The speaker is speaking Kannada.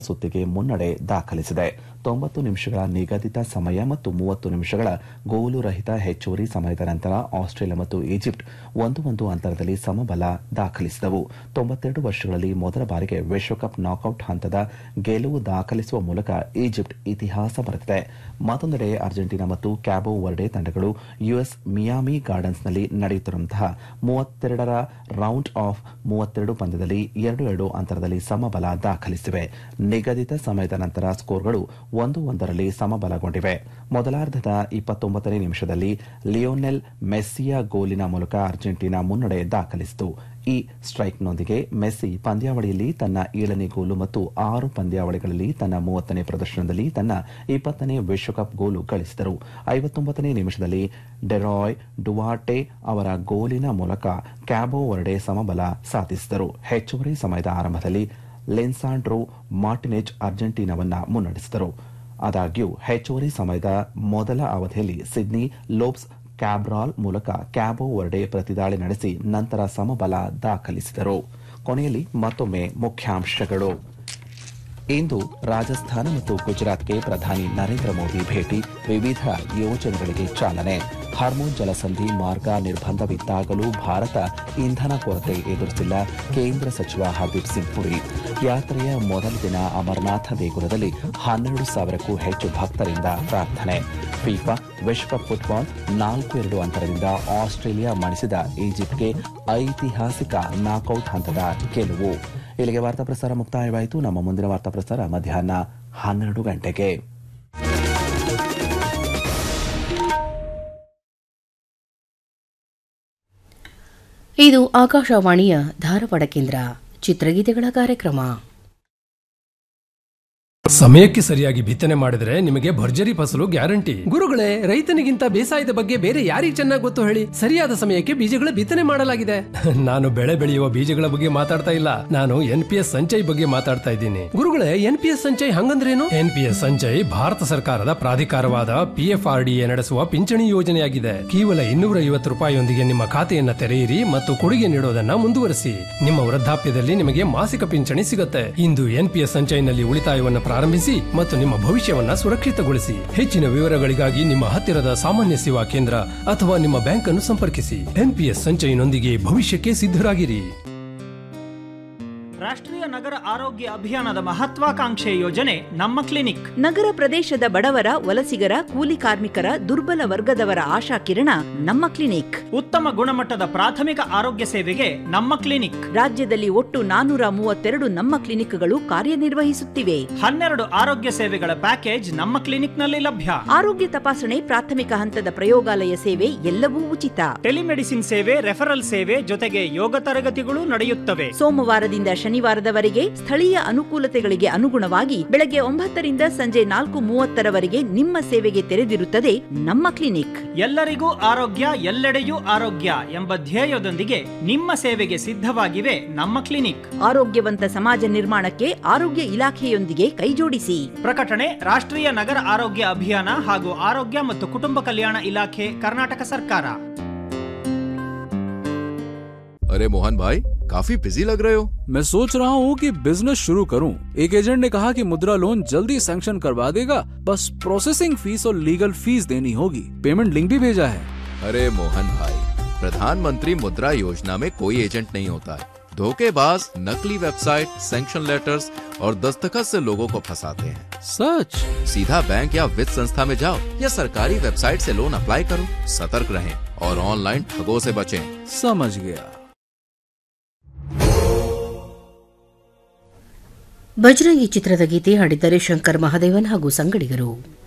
ಸುತ್ತಿಗೆ ಮುನ್ನಡೆ ದಾಖಲಿಸಿದೆ. 90 ನಿಮಿಷಗಳ ನಿಗದಿತ ಸಮಯ ಮತ್ತು 30 ನಿಮಿಷಗಳ ಗೋಲು ರಹಿತ ಹೆಚ್ಚುವರಿ ಸಮಯದ ನಂತರ ಆಸ್ಟ್ರೇಲಿಯಾ ಮತ್ತು ಈಜಿಪ್ಟ್ 1-1 ಅಂತರದಲ್ಲಿ ಸಮಬಲ ದಾಖಲಿಸಿದವು. 92 ವರ್ಷಗಳಲ್ಲಿ ಮೊದಲ ಬಾರಿಗೆ ವಿಶ್ವಕಪ್ ನಾಕೌಟ್ ಹಂತದ ಗೆಲುವು ದಾಖಲಿಸುವ ಮೂಲಕ ಈಜಿಪ್ಟ್ ಇತಿಹಾಸ ಬರೆದಿದೆ. ಮತ್ತೊಂದೆಡೆ ಅರ್ಜೆಂಟೀನಾ ಮತ್ತು ಕ್ಯಾಬೋ ವರ್ಡೆ ತಂಡಗಳು ಯುಎಸ್ ಮಿಯಾಮಿ ಗಾರ್ಡನ್ಸ್ನಲ್ಲಿ ನಡೆಯುತ್ತಿರುವಂತಹ 32ರ ರೌಂಡ್ ಆಫ್ 32 ಪಂದ್ಯದಲ್ಲಿ 2-2 ಅಂತರದಲ್ಲಿ ಸಮಬಲ ದಾಖಲಿಸಿವೆ. ನಿಗದಿತ ಸಮಯದ ನಂತರ ಸ್ಕೋರ್ಗಳು 1-1ರಲ್ಲಿ ಸಮಬಲಗೊಂಡಿವೆ. ಮೊದಲಾರ್ಧದ 29ನೇ ನಿಮಿಷದಲ್ಲಿ ಲಿಯೋನೆಲ್ ಮೆಸ್ಸಿಯ ಗೋಲಿನ ಮೂಲಕ ಅರ್ಜೆಂಟೀನಾ ಮುನ್ನಡೆ ದಾಖಲಿಸಿತು. ಈ ಸ್ಟ್ರೈಕ್ನೊಂದಿಗೆ ಮೆಸ್ಸಿ ಪಂದ್ಯಾವಳಿಯಲ್ಲಿ ತನ್ನ 7ನೇ ಗೋಲು ಮತ್ತು 6 ಪಂದ್ಯಾವಳಿಗಳಲ್ಲಿ ತನ್ನ 30ನೇ ಪ್ರದರ್ಶನದಲ್ಲಿ ತನ್ನ 20ನೇ ವಿಶ್ವಕಪ್ ಗೋಲು ಗಳಿಸಿದರು. 59ನೇ ನಿಮಿಷದಲ್ಲಿ ಡೆರಾಯ್ ಡುವಾರ್ಟೆ ಅವರ ಗೋಲಿನ ಮೂಲಕ ಕ್ಯಾಬೋ ವರ್ಡೆ ಸಮಬಲ ಸಾಧಿಸಿದರು. ಹೆಚ್ಚುವರಿ ಸಮಯದ ಆರಂಭದಲ್ಲಿ ಲಿನ್ಸಾಂಡ್ರೋ ಮಾರ್ಟಿನೆಜ್ ಅರ್ಜೆಂಟೀನಾವನ್ನ ಮುನ್ನಡೆಸಿದರು. ಆದಾಗ್ಯೂ ಹೆಚ್ಚುವರಿ ಸಮಯದ ಮೊದಲ ಅವಧಿಯಲ್ಲಿ ಸಿಡ್ನಿ ಲೋಬ್ಸ್ ಕ್ಯಾಬ್ರಾಲ್ ಮೂಲಕ ಕ್ಯಾಬೋ ವರ್ಡೆ ಪ್ರತಿದಾಳಿ ನಡೆಸಿ ನಂತರ ಸಮಬಲ ದಾಖಲಿಸಿದರು. ಕೊನೆಯಲ್ಲಿ ಮತ್ತೊಮ್ಮೆ ಮುಖ್ಯಾಂಶಗಳು. ಇಂದು ರಾಜಸ್ಥಾನ ಮತ್ತು ಗುಜರಾತ್ಗೆ ಪ್ರಧಾನಿ ನರೇಂದ್ರ ಮೋದಿ ಭೇಟಿ, ವಿವಿಧ ಯೋಜನೆಗಳಿಗೆ ಚಾಲನೆ. ಹಾರ್ಮೋನ್ ಜಲಸಂಧಿ ಮಾರ್ಗ ನಿರ್ಬಂಧವಿದ್ದಾಗಲೂ ಭಾರತ ಇಂಧನ ಕೊರತೆ ಎದುರಿಸಿಲ್ಲ, ಕೇಂದ್ರ ಸಚಿವ ಹರ್ದೀಪ್ ಸಿಂಗ್ ಪುರಿ. ಯಾತ್ರೆಯ ಮೊದಲ ದಿನ ಅಮರನಾಥ ದೇಗುಲದಲ್ಲಿ 12,000ಕ್ಕೂ ಹೆಚ್ಚು ಭಕ್ತರಿಂದ ಪ್ರಾರ್ಥನೆ. ಫಿಫಾ ವಿಶ್ವಕಪ್ ಫುಟ್ಬಾಲ್ 4-2 ಅಂತರದಿಂದ ಆಸ್ಟ್ರೇಲಿಯಾ ಮಣಿಸಿದ ಈಜಿಪ್ಟ್ಗೆ ಐತಿಹಾಸಿಕ ನಾಕೌಟ್ ಹಂತದ ಗೆಲುವು. ಇಲ್ಲಿಗೆ ವಾರ್ತಾ ಪ್ರಸಾರ ಮುಕ್ತಾಯವಾಯಿತು. ನಮ್ಮ ಮುಂದಿನ ವಾರ್ತಾ ಪ್ರಸಾರ ಮಧ್ಯಾಹ್ನ 12 ಗಂಟೆಗೆ. ಇದು ಆಕಾಶವಾಣಿಯ ಧಾರವಾಡ ಕೇಂದ್ರ. ಚಿತ್ರಗೀತೆಗಳ ಕಾರ್ಯಕ್ರಮ. ಸಮಯಕ್ಕೆ ಸರಿಯಾಗಿ ಬಿತ್ತನೆ ಮಾಡಿದ್ರೆ ನಿಮಗೆ ಭರ್ಜರಿ ಫಸಲು ಗ್ಯಾರಂಟಿ. ಗುರುಗಳೇ, ರೈತನಿಗಿಂತ ಬೇಸಾಯದ ಬಗ್ಗೆ ಬೇರೆ ಯಾರಿಗೆ ಚೆನ್ನಾಗಿ ಗೊತ್ತು ಹೇಳಿ? ಸರಿಯಾದ ಸಮಯಕ್ಕೆ ಬೀಜಗಳ ಬಿತ್ತನೆ ಮಾಡಲಾಗಿದೆ. ನಾನು ಬೆಳೆ ಬೆಳೆಯುವ ಬೀಜಗಳ ಬಗ್ಗೆ ಮಾತಾಡ್ತಾ ಇಲ್ಲ, ನಾನು NPS ಸಂಚಯ್ ಬಗ್ಗೆ ಮಾತಾಡ್ತಾ ಇದ್ದೀನಿ. ಗುರುಗಳೇ, NPS ಸಂಚಯ್ ಹಂಗಂದ್ರೇನು? NPS ಸಂಚಯ್ ಭಾರತ ಸರ್ಕಾರದ ಪ್ರಾಧಿಕಾರವಾದ PFRDA ನಡೆಸುವ ಪಿಂಚಣಿ ಯೋಜನೆಯಾಗಿದೆ. ಕೇವಲ 250 ರೂಪಾಯಿಯೊಂದಿಗೆ ನಿಮ್ಮ ಖಾತೆಯನ್ನ ತೆರೆಯಿರಿ ಮತ್ತು ಕೊಡುಗೆ ನೀಡೋದನ್ನ ಮುಂದುವರಿಸಿ. ನಿಮ್ಮ ವೃದ್ಧಾಪ್ಯದಲ್ಲಿ ನಿಮಗೆ ಮಾಸಿಕ ಪಿಂಚಣಿ ಸಿಗುತ್ತೆ. ಇಂದು NPS ಸಂಚಯ್ನಲ್ಲಿ ಉಳಿತಾಯವನ್ನು ಪ್ರಾರಂಭಿಸಿ ಮತ್ತು ನಿಮ್ಮ ಭವಿಷ್ಯವನ್ನ ಸುರಕ್ಷಿತಗೊಳಿಸಿ. ಹೆಚ್ಚಿನ ವಿವರಗಳಿಗಾಗಿ ನಿಮ್ಮ ಹತ್ತಿರದ ಸಾಮಾನ್ಯ ಸೇವಾ ಕೇಂದ್ರ ಅಥವಾ ನಿಮ್ಮ ಬ್ಯಾಂಕ್ ಅನ್ನು ಸಂಪರ್ಕಿಸಿ. NPS ಸಂಚಯ್ನೊಂದಿಗೆ ಭವಿಷ್ಯಕ್ಕೆ ಸಿದ್ಧರಾಗಿರಿ. ರಾಷ್ಟ್ರೀಯ ನಗರ ಆರೋಗ್ಯ ಅಭಿಯಾನದ ಮಹತ್ವಾಕಾಂಕ್ಷೆ ಯೋಜನೆ ನಮ್ಮ ಕ್ಲಿನಿಕ್. ನಗರ ಪ್ರದೇಶದ ಬಡವರ, ವಲಸಿಗರ, ಕೂಲಿ ಕಾರ್ಮಿಕರ, ದುರ್ಬಲ ವರ್ಗದವರ ಆಶಾ ಕಿರಣ ನಮ್ಮ ಕ್ಲಿನಿಕ್. ಉತ್ತಮ ಗುಣಮಟ್ಟದ ಪ್ರಾಥಮಿಕ ಆರೋಗ್ಯ ಸೇವೆಗೆ ನಮ್ಮ ಕ್ಲಿನಿಕ್. ರಾಜ್ಯದಲ್ಲಿ ಒಟ್ಟು 432 ನಮ್ಮ ಕ್ಲಿನಿಕ್ಗಳು ಕಾರ್ಯನಿರ್ವಹಿಸುತ್ತಿವೆ. 12 ಆರೋಗ್ಯ ಸೇವೆಗಳ ಪ್ಯಾಕೇಜ್ ನಮ್ಮ ಕ್ಲಿನಿಕ್ನಲ್ಲಿ ಲಭ್ಯ. ಆರೋಗ್ಯ ತಪಾಸಣೆ, ಪ್ರಾಥಮಿಕ ಹಂತದ ಪ್ರಯೋಗಾಲಯ ಸೇವೆ ಎಲ್ಲವೂ ಉಚಿತ. ಟೆಲಿಮೆಡಿಸಿನ್ ಸೇವೆ, ರೆಫರಲ್ ಸೇವೆ ಜೊತೆಗೆ ಯೋಗ ತರಗತಿಗಳು ನಡೆಯುತ್ತವೆ. ಸೋಮವಾರದಿಂದ ಶನಿವಾರದವರೆಗೆ ಸ್ಥಳೀಯ ಅನುಕೂಲತೆಗಳಿಗೆ ಅನುಗುಣವಾಗಿ ಬೆಳಗ್ಗೆ 9 ರಿಂದ ಸಂಜೆ 4:30 ನಿಮ್ಮ ಸೇವೆಗೆ ತೆರೆದಿರುತ್ತದೆ ನಮ್ಮ ಕ್ಲಿನಿಕ್. ಎಲ್ಲರಿಗೂ ಆರೋಗ್ಯ, ಎಲ್ಲೆಡೆಯೂ ಆರೋಗ್ಯ ಎಂಬ ಧ್ಯೇಯದೊಂದಿಗೆ ನಿಮ್ಮ ಸೇವೆಗೆ ಸಿದ್ಧವಾಗಿವೆ ನಮ್ಮ ಕ್ಲಿನಿಕ್. ಆರೋಗ್ಯವಂತ ಸಮಾಜ ನಿರ್ಮಾಣಕ್ಕೆ ಆರೋಗ್ಯ ಇಲಾಖೆಯೊಂದಿಗೆ ಕೈಜೋಡಿಸಿ. ಪ್ರಕಟಣೆ ರಾಷ್ಟ್ರೀಯ ನಗರ ಆರೋಗ್ಯ ಅಭಿಯಾನ ಹಾಗೂ ಆರೋಗ್ಯ ಮತ್ತು ಕುಟುಂಬ ಕಲ್ಯಾಣ ಇಲಾಖೆ, ಕರ್ನಾಟಕ ಸರ್ಕಾರ. अरे मोहन भाई, काफी बिजी लग रहे हो। मैं सोच रहा हूँ कि बिजनेस शुरू करूँ। एक एजेंट ने कहा कि मुद्रा लोन जल्दी सैंक्शन करवा देगा, बस प्रोसेसिंग फीस और लीगल फीस देनी होगी। पेमेंट लिंक भी भेजा है। अरे मोहन भाई, प्रधानमंत्री मुद्रा योजना में कोई एजेंट नहीं होता है। धोखेबाज नकली वेबसाइट, सैंक्शन लेटर्स और दस्तखत से लोगों को फंसाते हैं। सच? सीधा बैंक या वित्त संस्था में जाओ या सरकारी वेबसाइट से लोन अप्लाई करो। सतर्क रहें और ऑनलाइन ठगों से बचें। समझ गया। ಬಜರಂಗಿ ಚಿತ್ರದ ಗೀತೆ ಹಾಡಿದ್ದಾರೆ ಶಂಕರ್ ಮಹಾದೇವನ್ ಹಾಗೂ ಸಂಗಡಿಗರು.